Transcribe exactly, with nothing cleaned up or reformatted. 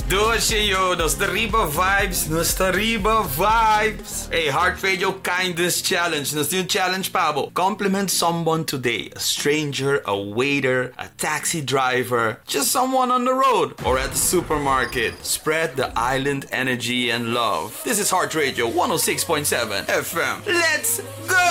Doce yo, Nostariba vibes, Nostariba vibes. Hey, Heart Radio Kindness Challenge. Nos yung challenge pa bo. Compliment someone today. A stranger, a waiter, a taxi driver, just someone on the road or at the supermarket. Spread the island energy and love. This is Heart Radio one oh six point seven F M. Let's go!